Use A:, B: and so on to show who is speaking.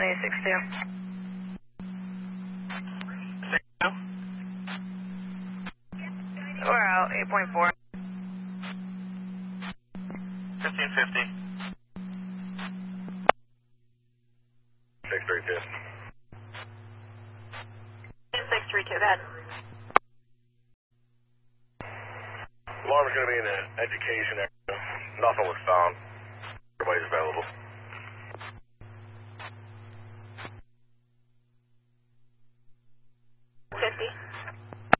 A: 862.
B: 62?
A: We're out, 8.4.
B: 1550.
C: 632.
A: 632, go ahead.
C: Alarm is going to be in the education area. Nothing was found. Everybody's available.